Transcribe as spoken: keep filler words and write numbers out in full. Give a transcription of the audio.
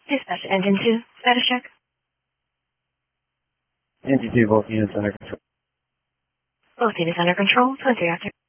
Dispatch engine two, status check. Engine two, both units under control. Both units under control, twenty after.